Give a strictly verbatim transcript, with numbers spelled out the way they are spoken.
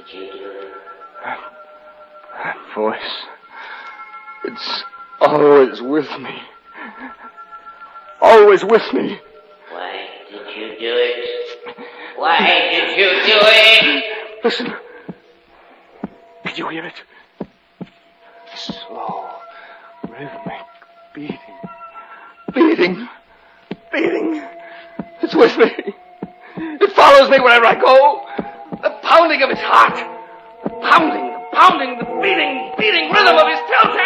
did you do it? That, that voice. It's always with me. Always with me. Why did you do it? Why did you do it? Listen. Did you hear it? Slow, rhythmic beating. Beating. Beating. It's with me. It follows me wherever I go. The pounding of his heart. The pounding, the pounding, the beating, beating rhythm of his telltale